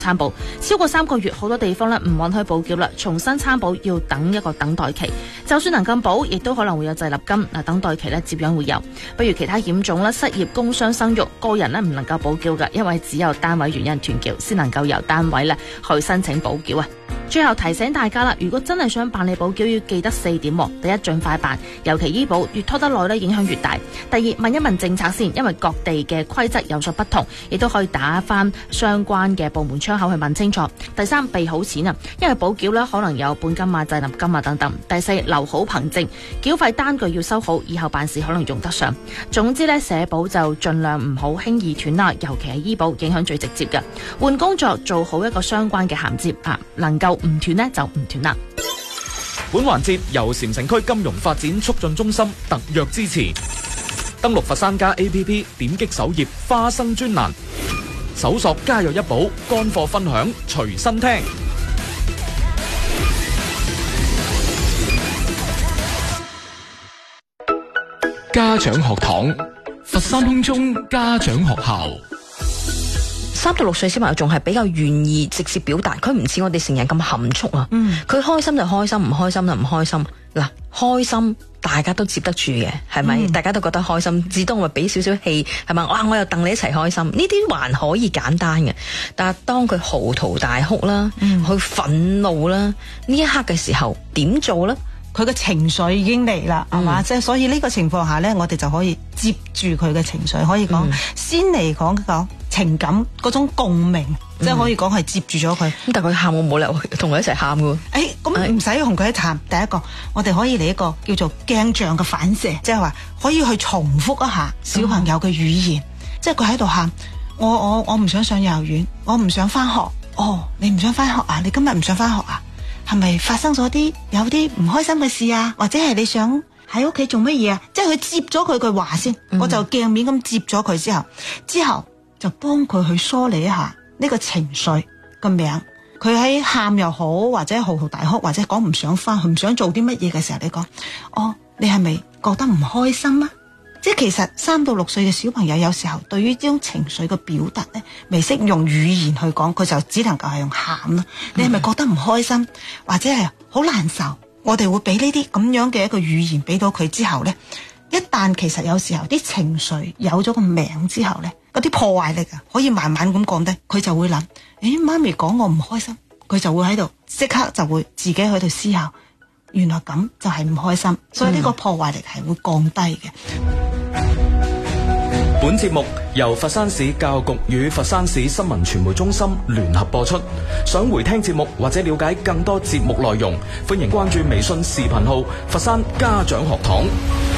參保，超過3個月，好多地方咧唔允許補繳啦，重新參保要等一個等待期。就算能夠補，亦都可能會有滯納金。等待期咧接樣會有。不如其他險種啦，失業、工傷、生育，個人咧唔能夠補繳㗎，因為只有單位原因斷繳，先能夠由單位咧去申請補繳啊。最後提醒大家啦，如果真係想辦理補繳，要記得4點。第一，盡快辦，尤其醫保越拖得耐咧，影響越大。第二，問一問政策先，因為各地嘅規則有所不同，亦都可以打翻相關嘅部門窗口去問清楚。第三，備好錢啊，因為補繳咧可能有本金啊、滯納金啊等等。第四，留好憑證，繳費單據要收好，以後辦事可能用得上。總之咧，社保就盡量唔好輕易斷啦，尤其係醫保影響最直接嘅。換工作做好一個相關嘅銜接啊，能夠唔斷呢就唔斷啦。 本環節由禪城區金融發展促進中心特約支持。登錄佛山家 APP， 點擊首頁花生專欄，搜索家有一寶，乾貨分享隨身聽。 家長學堂，佛山空中家長學校。 3到6歲小朋友仲係比較願意直接表達，佢唔似我哋成人咁含蓄啊。佢開心就開心，唔開心就唔開心。嗱，開心大家都接得住嘅，係咪？大家都覺得開心，至多我咪俾少少氣，係咪？哇！我又戥你一齊開心，呢啲還可以簡單嘅。但係當佢嚎啕大哭啦，去憤怒啦，呢一刻嘅時候點做呢？ 佢嘅情緒已經嚟啦，係嘛？即係所以呢個情況下呢，我哋就可以接住佢嘅情緒，可以講先嚟講情感嗰種共鳴，即係可以講係接住咗佢。 咁但係佢喊，我冇理由同佢一齊喊㗎。 咁唔使同佢一齊喊。第一個，我哋可以嚟一個叫做鏡像嘅反射，即係話可以去重複一下小朋友嘅語言，即係佢喺度喊，我唔想上幼兒園，我唔想翻學。哦，你唔想翻學啊？你今日唔想翻學啊？係咪發生咗有啲唔開心嘅事啊？或者係你想喺屋企做乜嘢啊？即係佢接咗佢句話先，我就鏡面咁接咗佢之後就幫佢去梳理一下呢個情緒個名。佢喺喊又好，或者嚎啕大哭，或者講唔想翻，唔想做啲乜嘢嘅時候，你講，你係咪覺得唔開心啊？即係其實3到6歲嘅小朋友有時候對於呢種情緒嘅表達咧，未識用語言去講，佢就只能夠係用喊啦。你係咪覺得唔開心，或者係好難受？我哋會俾呢啲咁樣嘅一個語言俾到佢之後咧，一旦其實有時候啲情緒有咗個名之後咧，嗰啲破壞力啊，可以慢慢咁降低，佢就會諗，媽咪講我唔開心，佢就會喺度即刻就會自己喺度思考，原來咁就係唔開心，所以呢個破壞力係會降低嘅。 本節目由佛山市教育局與佛山市新聞傳媒中心聯合播出。想回聽節目或者了解更多節目內容，歡迎關注微信視頻號佛山家長學堂。